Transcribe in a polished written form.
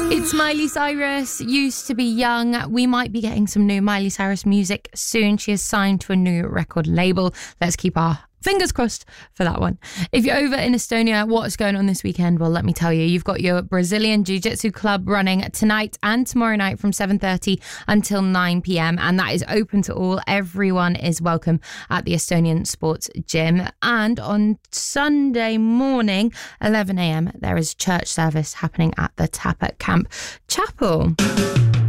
It's Miley Cyrus, Used to Be Young. We might be getting some new Miley Cyrus music soon. She is signed to a new record label. Let's keep our fingers crossed for that one. If you're over in Estonia, what's going on this weekend? Well, let me tell you. You've got your Brazilian Jiu-Jitsu club running tonight and tomorrow night from 7:30 until 9 p.m. And that is open to all. Everyone is welcome at the Estonian Sports Gym. And on Sunday morning, 11 a.m., there is church service happening at the Tapat Camp Chapel.